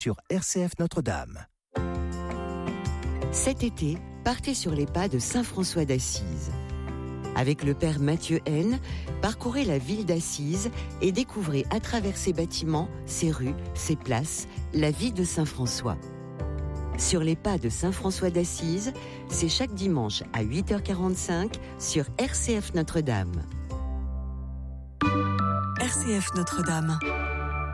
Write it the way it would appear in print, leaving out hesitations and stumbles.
sur RCF Notre-Dame. Cet été, partez sur les pas de Saint-François d'Assise. Avec le père Mathieu Haine, parcourez la ville d'Assise et découvrez à travers ses bâtiments, ses rues, ses places, la vie de Saint-François. Sur les pas de Saint-François d'Assise, c'est chaque dimanche à 8h45 sur RCF Notre-Dame. RCF Notre-Dame.